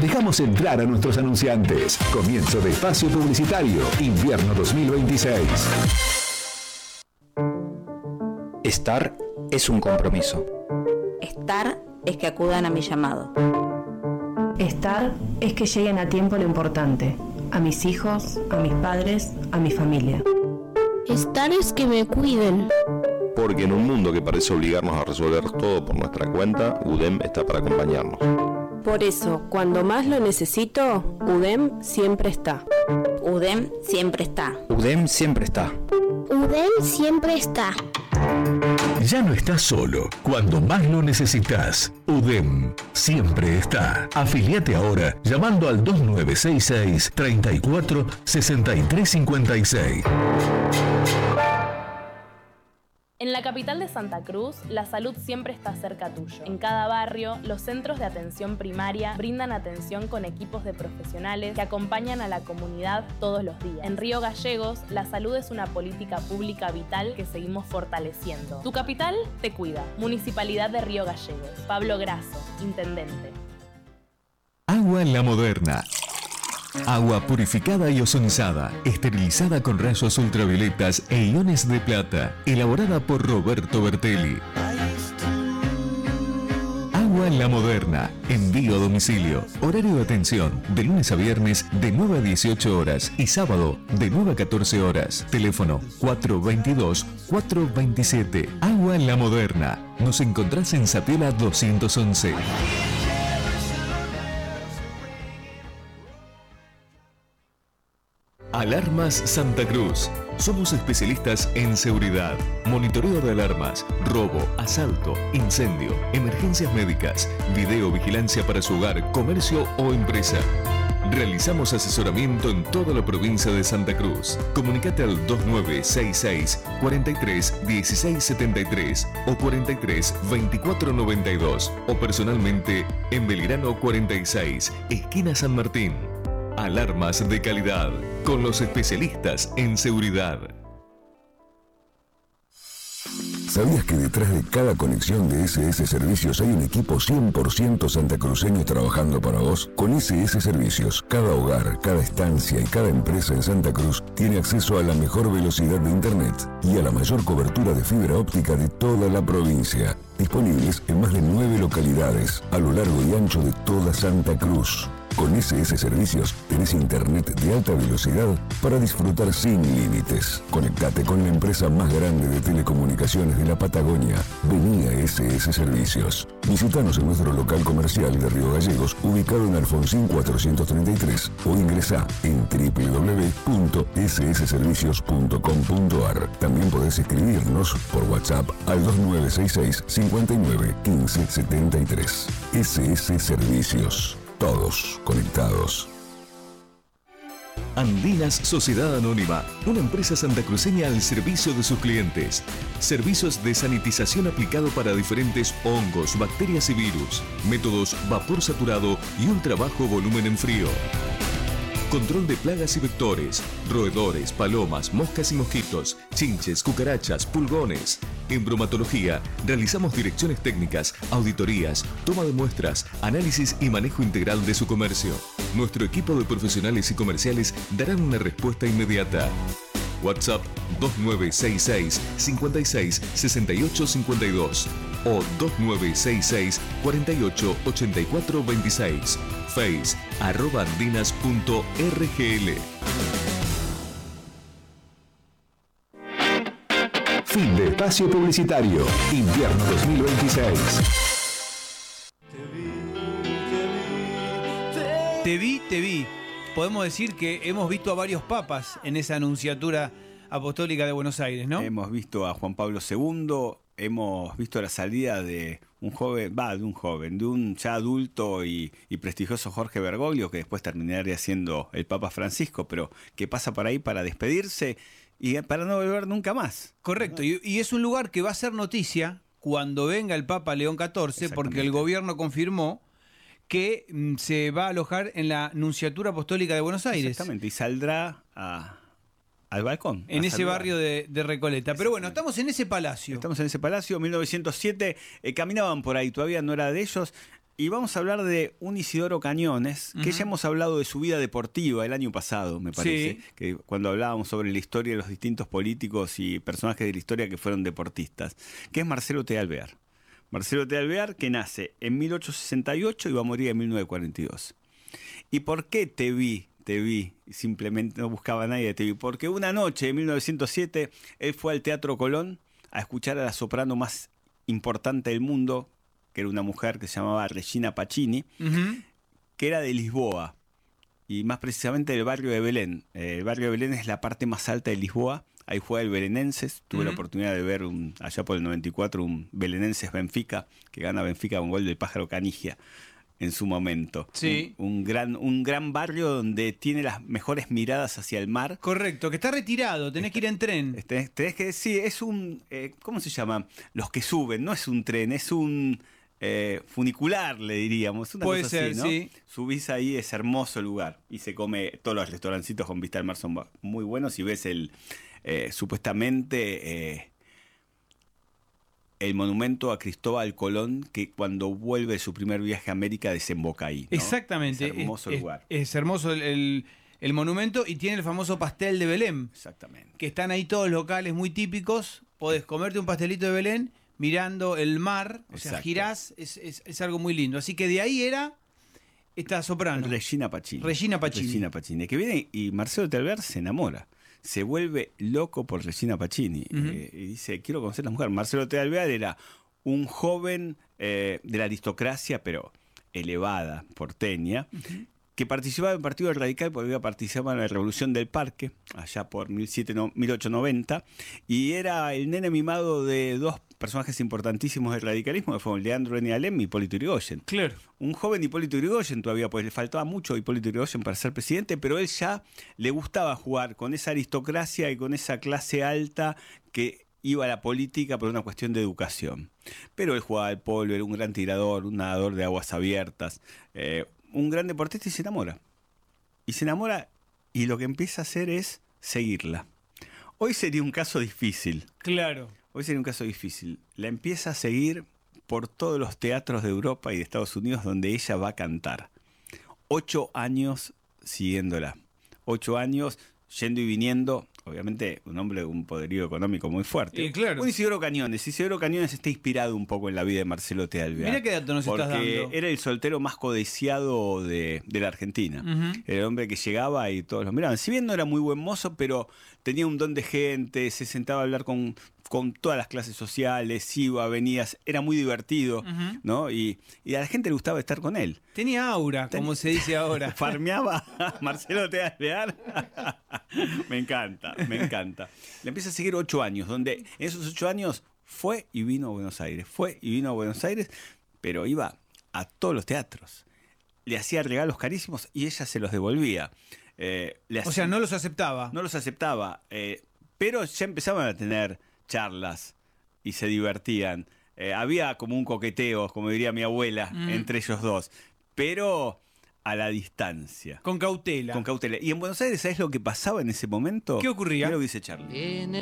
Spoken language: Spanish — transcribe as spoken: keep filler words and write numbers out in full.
Dejamos entrar a nuestros anunciantes. Comienzo de espacio publicitario, invierno dos mil veintiséis. Estar es un compromiso. Estar es que acudan a mi llamado. Estar es que lleguen a tiempo lo importante, a mis hijos, a mis padres, a mi familia. Estar es que me cuiden. Porque en un mundo que parece obligarnos a resolver todo por nuestra cuenta, U D E M está para acompañarnos. Por eso, cuando más lo necesito, U D E M siempre está. U D E M siempre está. U D E M siempre está. U D E M siempre está. Ya no estás solo cuando más lo necesitas. U D E M siempre está. Afiliate ahora llamando al dos nueve seis seis, treinta y cuatro, sesenta y tres cincuenta y seis. En la capital de Santa Cruz, la salud siempre está cerca tuyo. En cada barrio, los centros de atención primaria brindan atención con equipos de profesionales que acompañan a la comunidad todos los días. En Río Gallegos, la salud es una política pública vital que seguimos fortaleciendo. Tu capital te cuida. Municipalidad de Río Gallegos. Pablo Grasso, Intendente. Agua La Moderna. Agua purificada y ozonizada, esterilizada con rayos ultravioletas e iones de plata, elaborada por Roberto Bertelli. Agua La Moderna, envío a domicilio, horario de atención, de lunes a viernes de nueve a dieciocho horas y sábado de nueve a catorce horas. Teléfono cuatro veintidós, cuatro veintisiete. Agua La Moderna. Nos encontrás en Sapiola doscientos once. Alarmas Santa Cruz. Somos especialistas en seguridad, monitoreo de alarmas, robo, asalto, incendio, emergencias médicas, videovigilancia para su hogar, comercio o empresa. Realizamos asesoramiento en toda la provincia de Santa Cruz. Comunicate al dos nueve seis seis, cuarenta y tres, dieciséis setenta y tres o cuarenta y tres, veinticuatro noventa y dos o personalmente en Belgrano cuarenta y seis, esquina San Martín. Alarmas de calidad, con los especialistas en seguridad. ¿Sabías que detrás de cada conexión de S S Servicios hay un equipo cien por ciento santacruceño trabajando para vos? Con S S Servicios, cada hogar, cada estancia y cada empresa en Santa Cruz tiene acceso a la mejor velocidad de Internet y a la mayor cobertura de fibra óptica de toda la provincia. Disponibles en más de nueve localidades a lo largo y ancho de toda Santa Cruz. Con S S Servicios tenés internet de alta velocidad para disfrutar sin límites. Conectate con la empresa más grande de telecomunicaciones de la Patagonia. Vení a S S Servicios. Visítanos en nuestro local comercial de Río Gallegos, ubicado en Alfonsín cuatrocientos treinta y tres, o ingresá en doble u doble u doble u punto s s servicios punto com punto a r. También podés escribirnos por WhatsApp al dos nueve seis seis, cincuenta y nueve, quince setenta y tres. S S Servicios. Todos conectados. Andinas Sociedad Anónima, una empresa santacruceña al servicio de sus clientes. Servicios de sanitización aplicado para diferentes hongos, bacterias y virus. Métodos vapor saturado y ultra bajo volumen en frío. Control de plagas y vectores, roedores, palomas, moscas y mosquitos, chinches, cucarachas, pulgones. En bromatología, realizamos direcciones técnicas, auditorías, toma de muestras, análisis y manejo integral de su comercio. Nuestro equipo de profesionales y comerciales darán una respuesta inmediata. WhatsApp dos nueve seis seis, cincuenta y seis, sesenta y ocho cincuenta y dos o dos nueve seis seis, cuarenta y ocho, ochenta y cuatro veintiséis. Face, arroba andinas punto r g l. Fin de espacio publicitario, invierno dos mil veintiséis. Te vi, te vi. Podemos decir que hemos visto a varios papas en esa anunciatura apostólica de Buenos Aires, ¿no? Hemos visto a Juan Pablo segundo, hemos visto la salida de un joven, va, de un joven, de un ya adulto y, y prestigioso Jorge Bergoglio, que después terminaría siendo el Papa Francisco, pero que pasa por ahí para despedirse y para no volver nunca más. Correcto, y, y es un lugar que va a ser noticia cuando venga el Papa León catorce, porque el gobierno confirmó que mm, se va a alojar en la Nunciatura Apostólica de Buenos Aires. Exactamente, y saldrá a... al balcón. En ese saludar. barrio de, de Recoleta. Pero bueno, estamos en ese palacio. Estamos en ese palacio, mil novecientos siete, eh, caminaban por ahí, todavía no era de ellos. Y vamos a hablar de un Isidoro Cañones, que Ujú. ya hemos hablado de su vida deportiva el año pasado, me parece. Sí. Que cuando hablábamos sobre la historia de los distintos políticos y personajes de la historia que fueron deportistas, que es Marcelo T. Alvear. Marcelo T. Alvear, que nace en mil ochocientos sesenta y ocho y va a morir en mil novecientos cuarenta y dos. ¿Y por qué te vi? Te vi, simplemente no buscaba a nadie de Te vi, porque una noche en mil novecientos siete él fue al Teatro Colón a escuchar a la soprano más importante del mundo, que era una mujer que se llamaba Regina Pacini, Ujú. que era de Lisboa, y más precisamente del barrio de Belén. Eh, el barrio de Belén es la parte más alta de Lisboa, ahí juega el Belenenses, tuve la Ujú. oportunidad de ver un, allá por el noventa y cuatro un Belenenses Benfica, que gana Benfica con gol del Pájaro Canigia en su momento. Sí. Un, un gran, un gran barrio donde tiene las mejores miradas hacia el mar. Correcto, que está retirado, tenés que ir en tren. Tenés, tenés que decir, es un, eh, ¿cómo se llama? Los que suben, no es un tren, es un eh, funicular, le diríamos. Una Puede cosa ser, así, ¿no? sí. Subís ahí, es hermoso el lugar. Y se come, todos los restaurancitos con vista al mar son muy buenos. Y ves el, eh, supuestamente, eh, el monumento a Cristóbal Colón, que cuando vuelve de su primer viaje a América desemboca ahí, ¿no? Exactamente. Es hermoso es, lugar. Es, es hermoso el, el- el monumento y tiene el famoso pastel de Belén. Exactamente. Que están ahí todos locales muy típicos. Podés comerte un pastelito de Belén mirando el mar. O sea, Exacto. girás. Es, es- es algo muy lindo. Así que de ahí era esta soprano. Regina Pacini. Regina Pacini. Regina Pacini. Que viene y Marcelo T. Alvear se enamora. Se vuelve loco por Regina Pacini. Ujú. Eh, y dice, quiero conocer a la mujer. Marcelo T. Alvear era un joven eh, de la aristocracia, pero elevada, porteña, que participaba en el Partido Radical porque había participado en la Revolución del Parque, allá por mil ochocientos noventa, y era el nene mimado de dos personajes importantísimos del radicalismo, que fueron Leandro N. Alem y Hipólito Yrigoyen. Claro. Un joven Hipólito Yrigoyen todavía, pues le faltaba mucho a Hipólito Yrigoyen para ser presidente, pero él ya le gustaba jugar con esa aristocracia y con esa clase alta que iba a la política por una cuestión de educación. Pero él jugaba al polo, era un gran tirador, un nadador de aguas abiertas, eh, un gran deportista y se enamora. Y se enamora y lo que empieza a hacer es seguirla. Hoy sería un caso difícil. Claro. Hoy sería un caso difícil. La empieza a seguir por todos los teatros de Europa y de Estados Unidos donde ella va a cantar. Ocho años siguiéndola. Ocho años yendo y viniendo. Obviamente un hombre de un poderío económico muy fuerte. Y claro. Un Isidoro Cañones. Isidoro Cañones está inspirado un poco en la vida de Marcelo T. Alvear. Mirá qué dato nos estás Porque dando. era el soltero más codiciado de, de la Argentina. Ujú. Era el hombre que llegaba y todos lo miraban. Si bien no era muy buen mozo, pero tenía un don de gente, se sentaba a hablar con, con todas las clases sociales, iba, venía, era muy divertido, Ujú. ¿no? Y, y a la gente le gustaba estar con él. Tenía aura, Ten- como se dice ahora. Farmeaba a Marcelo T. Alvear. Me encanta, me encanta. Le empieza a seguir ocho años, donde en esos ocho años fue y vino a Buenos Aires, fue y vino a Buenos Aires, pero iba a todos los teatros. Le hacía regalos carísimos y ella se los devolvía. Eh, le O hacía- sea, no los aceptaba. no los aceptaba, eh, pero ya empezaban a tener charlas y se divertían. Eh, había como un coqueteo, como diría mi abuela, Mm. entre ellos dos, pero a la distancia. Con cautela. Con cautela. Y en Buenos Aires, ¿sabes lo que pasaba en ese momento? ¿Qué ocurría? Mira lo que dice Charlie. En el